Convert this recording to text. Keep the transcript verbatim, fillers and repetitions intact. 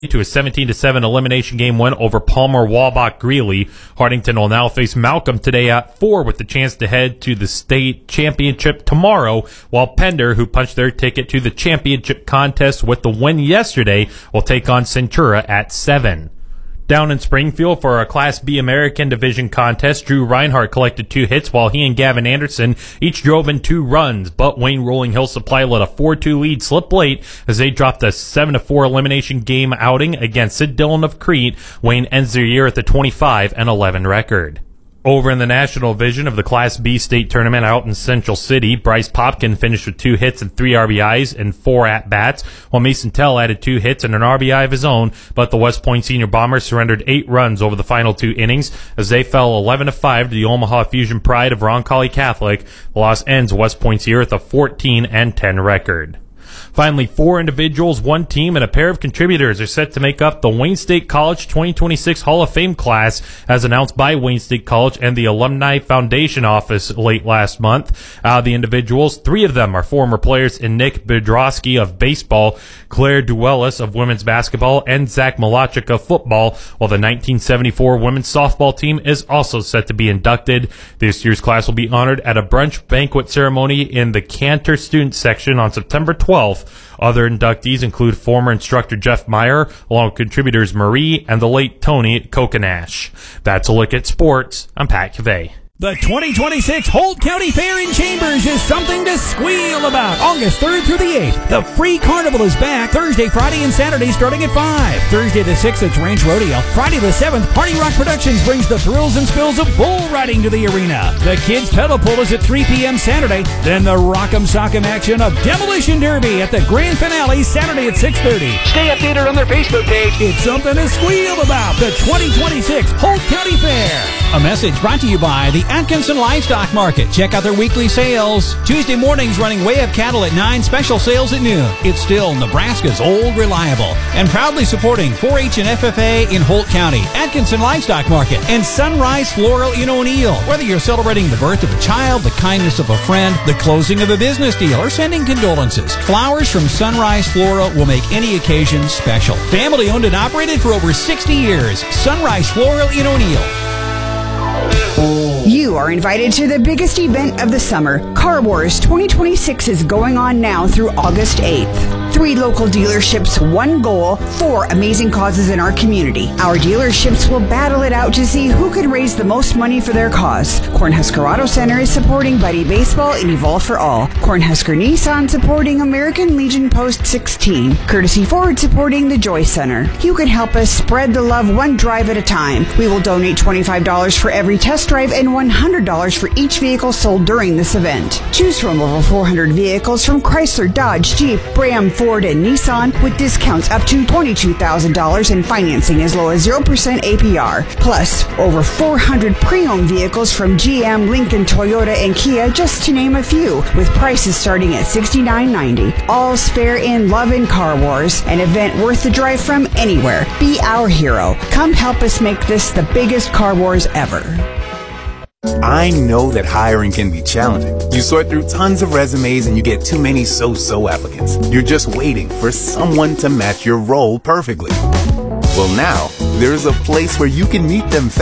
to a seventeen to seven elimination game win over Palmer Walbach Greeley. Hartington will now face Malcolm today at four with the chance to head to the state championship tomorrow, while Pender, who punched their ticket to the championship contest with the win yesterday, will take on Centura at seven. Down in Springfield for a Class B American Division contest, Drew Reinhardt collected two hits while he and Gavin Anderson each drove in two runs, but Wayne Rolling Hill Supply let a four two lead slip late as they dropped a seven to four elimination game outing against Sid Dillon of Crete. Wayne ends their year at the twenty-five and eleven record. Over in the National Division of the Class B state tournament out in Central City, Bryce Popkin finished with two hits and three R B Is and four at-bats, while Mason Tell added two hits and an R B I of his own, but the West Point Senior Bombers surrendered eight runs over the final two innings as they fell eleven to five to the Omaha Fusion Pride of Roncalli Catholic. The loss ends West Point's year with a fourteen and ten record. Finally, four individuals, one team, and a pair of contributors are set to make up the Wayne State College twenty twenty-six Hall of Fame class, as announced by Wayne State College and the Alumni Foundation Office late last month. Out of the individuals, three of them are former players in Nick Bedrosky of baseball, Claire Duellis of women's basketball, and Zach Malachik of football, while the nineteen seventy-four women's softball team is also set to be inducted. This year's class will be honored at a brunch banquet ceremony in the Cantor Student Section on September twelfth. Other inductees include former instructor Jeff Meyer, along with contributors Marie and the late Tony Kokanash. That's a look at sports. I'm Pat Cavey. The twenty twenty-six Holt County Fair in Chambers is something to squeal about. August third through the eighth. The free carnival is back Thursday, Friday, and Saturday starting at five. Thursday the sixth, it's Ranch Rodeo. Friday the seventh, Party Rock Productions brings the thrills and spills of bull riding to the arena. The Kids Pedal Pull is at three p.m. Saturday. Then the Rock'em Sock'em action of Demolition Derby at the grand finale Saturday at six thirty. Stay updated on their Facebook page. It's something to squeal about. The twenty twenty-six Holt County Fair. A message brought to you by the Atkinson Livestock Market. Check out their weekly sales. Tuesday mornings running Way Up Cattle at nine, special sales at noon. It's still Nebraska's old reliable. And proudly supporting four H and F F A in Holt County, Atkinson Livestock Market, and Sunrise Floral in O'Neill. Whether you're celebrating the birth of a child, the kindness of a friend, the closing of a business deal, or sending condolences, flowers from Sunrise Floral will make any occasion special. Family owned and operated for over sixty years. Sunrise Floral in O'Neill. You are invited to the biggest event of the summer. Car Wars twenty twenty-six is going on now through August eighth. Three local dealerships, one goal, four amazing causes in our community. Our dealerships will battle it out to see who can raise the most money for their cause. Cornhusker Auto Center is supporting Buddy Baseball and Evolve for All. Cornhusker Nissan supporting American Legion Post sixteen. Courtesy Ford supporting the Joy Center. You can help us spread the love one drive at a time. We will donate twenty-five dollars for every test drive and one hundred dollars for each vehicle sold during this event. Choose from over four hundred vehicles from Chrysler, Dodge, Jeep, Ram, Ford, and Nissan with discounts up to twenty-two thousand dollars and financing as low as zero percent A P R. Plus, over four hundred pre-owned vehicles from G M, Lincoln, Toyota, and Kia, just to name a few, with prices starting at sixty-nine ninety. All's fair in love and Car Wars, an event worth the drive from anywhere. Be our hero. Come help us make this the biggest Car Wars ever. I know that hiring can be challenging. You sort through tons of resumes and you get too many so-so applicants. You're just waiting for someone to match your role perfectly. Well, now, there's a place where you can meet them fast.